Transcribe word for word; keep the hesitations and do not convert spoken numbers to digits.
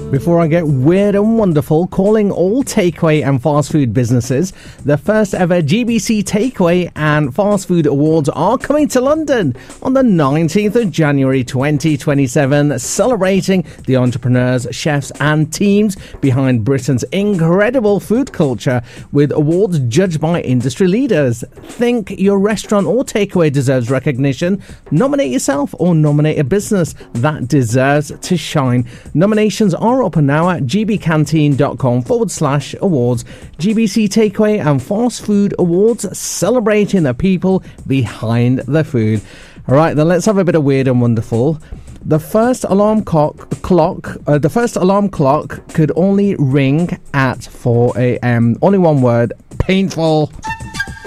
Before I get weird and wonderful, calling all takeaway and fast food businesses, the first ever G B C Takeaway and Fast Food Awards are coming to London on the nineteenth of January twenty twenty-seven, celebrating the entrepreneurs, chefs and teams behind Britain's incredible food culture with awards judged by industry leaders. Think your restaurant or takeaway deserves recognition? Nominate yourself or nominate a business that deserves to shine. Nominations are open now at gbcanteen.com forward slash awards. G B C Takeaway and Fast Food Awards, celebrating the people behind the food. All right, then let's have a bit of weird and wonderful. The first alarm clock, clock uh, the first alarm clock could only ring at four a.m. Only one word: painful.